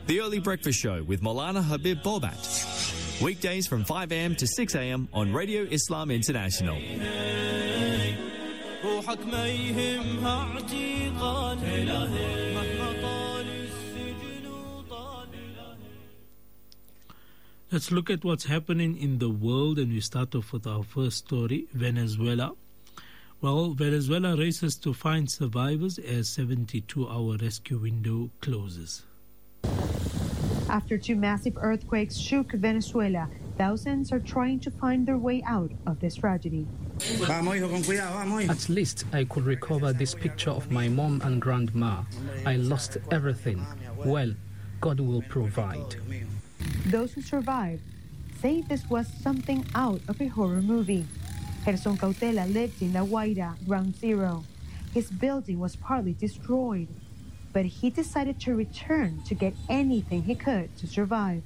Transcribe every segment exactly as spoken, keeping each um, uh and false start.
The Early Breakfast Show with Maulana Habib Bobat. Weekdays from five a m to six a m on Radio Islam International. Let's look at what's happening in the world, and we start off with our first story, Venezuela. Well, Venezuela races to find survivors as seventy-two hour rescue window closes. After two massive earthquakes shook Venezuela, thousands are trying to find their way out of this tragedy. At least I could recover this picture of my mom and grandma. I lost everything. Well, God will provide. Those who survived say this was something out of a horror movie. Gerson Cautela lived in La Guaira, Ground Zero. His building was partly destroyed, but he decided to return to get anything he could to survive.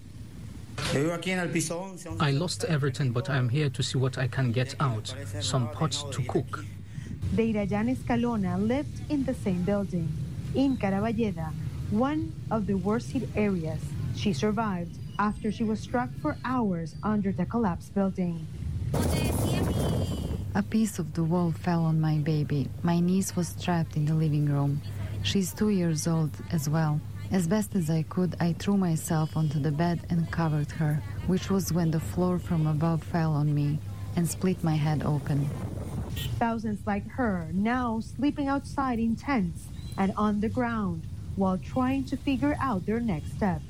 I lost everything, but I'm here to see what I can get out. Some pots to cook. Deirayan Escalona lived in the same building. In Caraballeda, one of the worst hit areas, she survived after she was struck for hours under the collapsed building. A piece of the wall fell on my baby. My niece was trapped in the living room. She's two years old as well. As best as I could, I threw myself onto the bed and covered her, which was when the floor from above fell on me and split my head open. Thousands like her now sleeping outside in tents and on the ground while trying to figure out their next steps.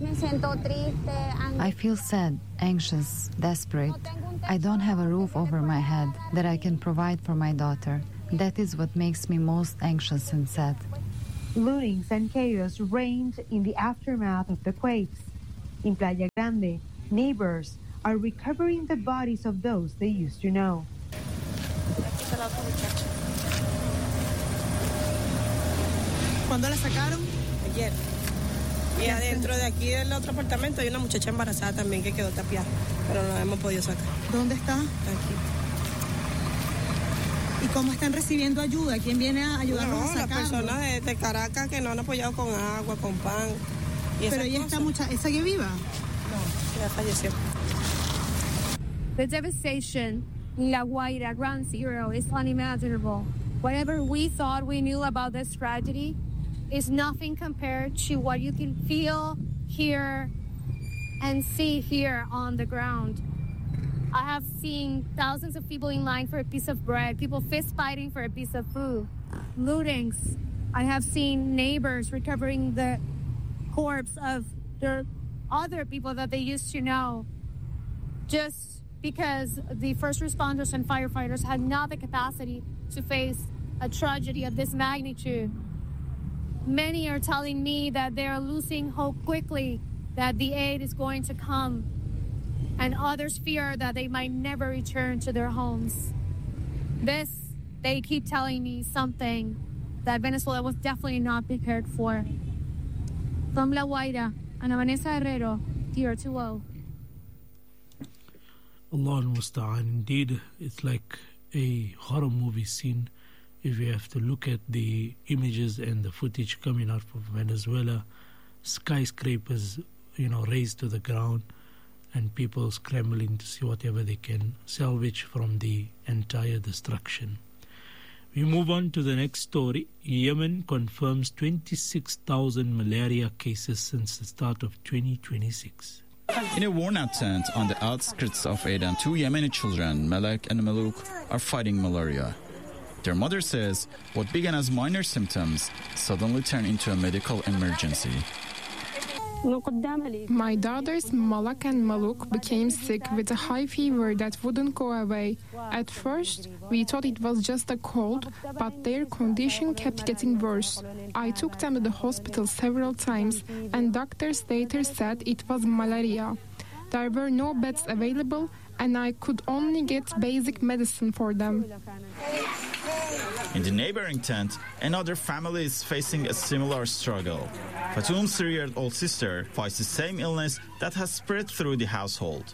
I feel sad, anxious, desperate. I don't have a roof over my head that I can provide for my daughter. That is what makes me most anxious and sad. Lootings and chaos reigned in the aftermath of the quakes. In Playa Grande, neighbors are recovering the bodies of those they used to know. ¿Cuándo la sacaron? Ayer. Y adentro de aquí del otro apartamento hay una muchacha embarazada también que quedó tapiada, pero no la hemos podido sacar. ¿Dónde está? Aquí. ¿Y cómo están recibiendo ayuda? ¿Quién viene a ayudarnos no, a sacarlo? Las personas de, de Caracas que nos han apoyado con agua, con pan. Y pero ella está mucha, ¿esa que viva? No, ya falleció. The devastation in La Guaira, Ground Zero, is unimaginable. Whatever we thought we knew about this tragedy is nothing compared to what you can feel, hear, and see here on the ground. I have seen thousands of people in line for a piece of bread, people fist fighting for a piece of food, lootings. I have seen neighbors recovering the corpse of their other people that they used to know, just because the first responders and firefighters had not the capacity to face a tragedy of this magnitude. Many are telling me that they are losing hope quickly, that the aid is going to come, and others fear that they might never return to their homes. This, they keep telling me, something that Venezuela was definitely not prepared for. From La Guaira, Ana Vanessa Herrero, T R two O. Allah Musta'an, indeed, it's like a horror movie scene. If you have to look at the images and the footage coming out from Venezuela, skyscrapers, you know, razed to the ground, and people scrambling to see whatever they can salvage from the entire destruction. We move on to the next story. Yemen confirms twenty-six thousand malaria cases since the start of twenty twenty-six. In a worn-out tent on the outskirts of Aden, two Yemeni children, Malak and Maluk, are fighting malaria. Their mother says what began as minor symptoms suddenly turned into a medical emergency. My daughters Malak and Maluk became sick with a high fever that wouldn't go away. At first, we thought it was just a cold, but their condition kept getting worse. I took them to the hospital several times, and doctors later said it was malaria. There were no beds available, and I could only get basic medicine for them. In the neighboring tent, another family is facing a similar struggle. Fatum's three-year-old sister fights the same illness that has spread through the household.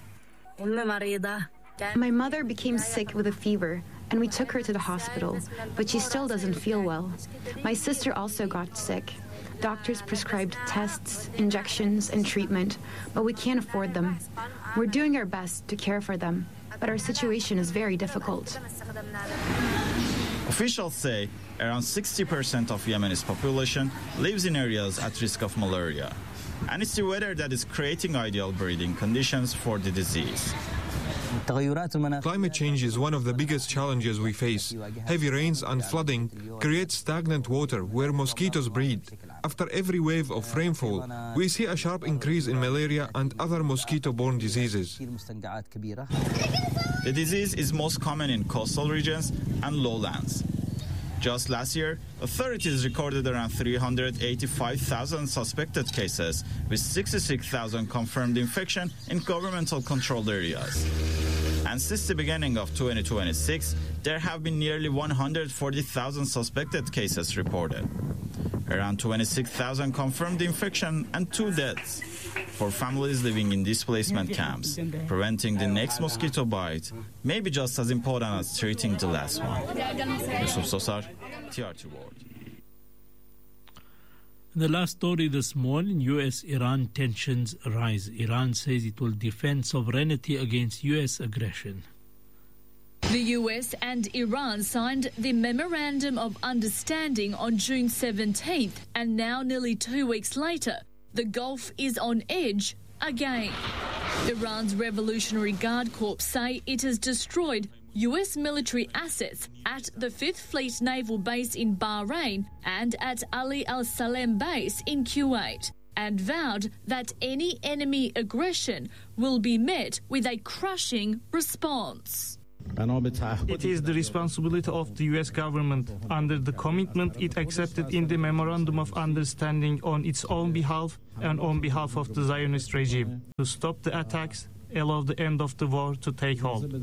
My mother became sick with a fever, and we took her to the hospital, but she still doesn't feel well. My sister also got sick. Doctors prescribed tests, injections, and treatment, but we can't afford them. We're doing our best to care for them, but our situation is very difficult. Officials say around sixty percent of Yemen's population lives in areas at risk of malaria, and it's the weather that is creating ideal breeding conditions for the disease. Climate change is one of the biggest challenges we face. Heavy rains and flooding create stagnant water where mosquitoes breed. After every wave of rainfall, we see a sharp increase in malaria and other mosquito-borne diseases. The disease is most common in coastal regions and lowlands. Just last year, authorities recorded around three hundred eighty-five thousand suspected cases, with sixty-six thousand confirmed infection in governmental controlled areas. And since the beginning of twenty twenty-six, there have been nearly one hundred forty thousand suspected cases reported. Around twenty-six thousand confirmed infection and two deaths. For families living in displacement camps, preventing the next mosquito bite may be just as important as treating the last one. Yusuf Sosar, T R T World. In the last story this morning, U S Iran tensions rise. Iran says it will defend sovereignty against U S aggression. The U S and Iran signed the Memorandum of Understanding on June seventeenth, and now nearly two weeks later, the Gulf is on edge again. Iran's Revolutionary Guard Corps say it has destroyed U S military assets at the Fifth Fleet Naval Base in Bahrain and at Ali Al Salem Base in Kuwait, and vowed that any enemy aggression will be met with a crushing response. It is the responsibility of the U S government, under the commitment it accepted in the Memorandum of Understanding on its own behalf and on behalf of the Zionist regime, to stop the attacks, allow the end of the war to take hold.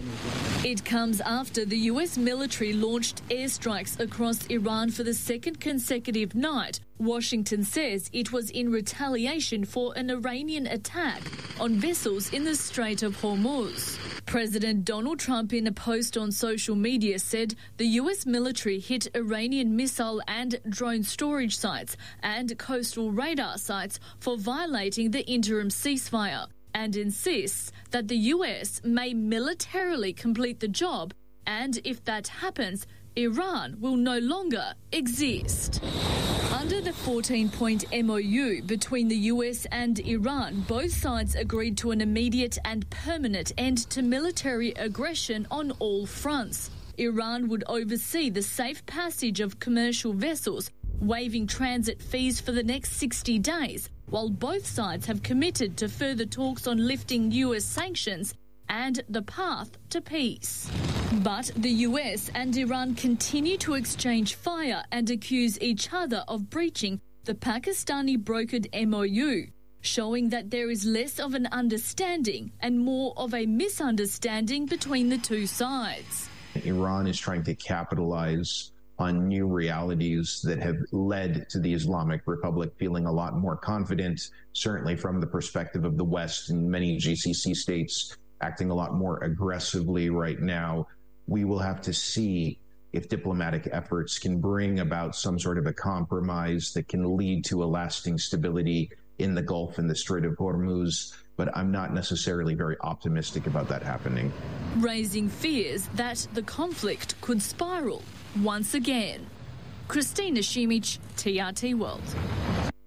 It comes after the U S military launched airstrikes across Iran for the second consecutive night. Washington says it was in retaliation for an Iranian attack on vessels in the Strait of Hormuz. President Donald Trump, in a post on social media, said the U S military hit Iranian missile and drone storage sites and coastal radar sites for violating the interim ceasefire, and insists that the U S may militarily complete the job, and if that happens, Iran will no longer exist. Under the fourteen-point M O U between the U S and Iran, both sides agreed to an immediate and permanent end to military aggression on all fronts. Iran would oversee the safe passage of commercial vessels, waiving transit fees for the next sixty days, while both sides have committed to further talks on lifting U S sanctions and the path to peace. But the U S and Iran continue to exchange fire and accuse each other of breaching the Pakistani brokered M O U, showing that there is less of an understanding and more of a misunderstanding between the two sides. Iran is trying to capitalize on new realities that have led to the Islamic Republic feeling a lot more confident, certainly from the perspective of the West and many G C C states acting a lot more aggressively right now. We will have to see if diplomatic efforts can bring about some sort of a compromise that can lead to a lasting stability in the Gulf and the Strait of Hormuz, but I'm not necessarily very optimistic about that happening. Raising fears that the conflict could spiral once again. Christina Shimich, T R T World.